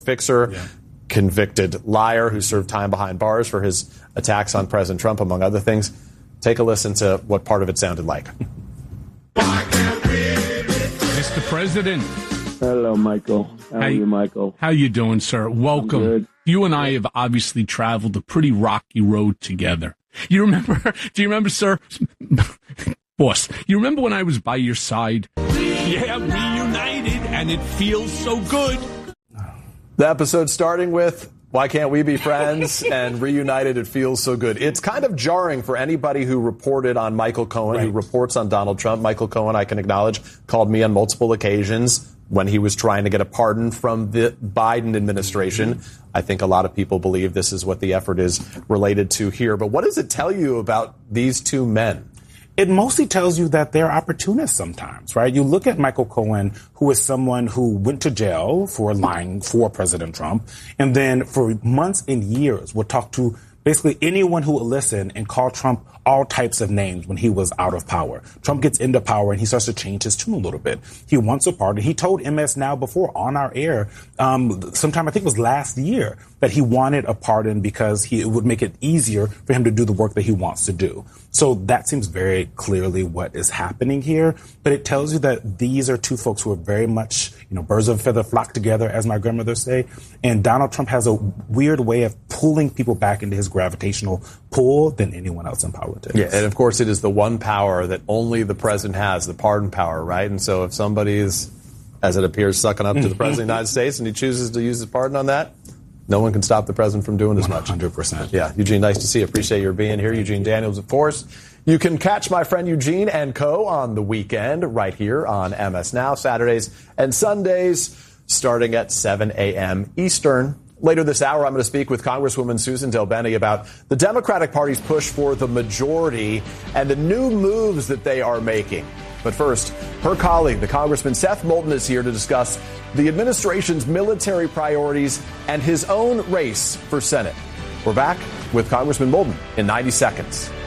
fixer, convicted liar who served time behind bars for his attacks on President Trump, among other things. Take a listen to what part of it sounded like. Mr. President. Hello, Michael. How are you, Michael? How you doing, sir? Welcome. Good. You and I have obviously traveled a pretty rocky road together. You remember? Do you remember, sir? Boss, you remember when I was by your side? Yeah, reunited, and it feels so good. The episode starting with, why can't we be friends? And reunited, it feels so good. It's kind of jarring for anybody who reported on Michael Cohen, who reports on Donald Trump. Michael Cohen, I can acknowledge, called me on multiple occasions when he was trying to get a pardon from the Biden administration. I think a lot of people believe this is what the effort is related to here. But what does it tell you about these two men? It mostly tells you that they're opportunists sometimes, right? You look at Michael Cohen, who is someone who went to jail for lying for President Trump, and then for months and years would talk to basically anyone who would listen and call Trump all types of names when he was out of power. Trump gets into power and he starts to change his tune a little bit. He wants a pardon. He told MS Now before on our air, sometime I think it was last year, that he wanted a pardon because it would make it easier for him to do the work that he wants to do. So that seems very clearly what is happening here. But it tells you that these are two folks who are very much, birds of a feather flock together, as my grandmother say. And Donald Trump has a weird way of pulling people back into his gravitational pull than anyone else in politics. Yeah, and of course it is the one power that only the president has, the pardon power, right? And so if somebody is, as it appears, sucking up to the president of the United States and he chooses to use his pardon on that, no one can stop the president from doing as much. 100%. Yeah, Eugene, nice to see you. Appreciate your being here. Eugene Daniels, of course. You can catch my friend Eugene and co. on the weekend right here on MS Now, Saturdays and Sundays, starting at 7 a.m. Eastern. Later this hour, I'm going to speak with Congresswoman Susan DelBene about the Democratic Party's push for the majority and the new moves that they are making. But first, her colleague, the Congressman Seth Moulton, is here to discuss the administration's military priorities and his own race for Senate. We're back with Congressman Moulton in 90 seconds.